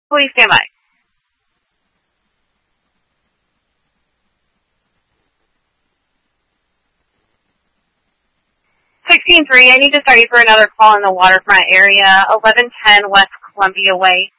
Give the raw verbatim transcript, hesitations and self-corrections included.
Please stand by. sixteen three, I need to start you for another call in the waterfront area, eleven ten West Columbia Way.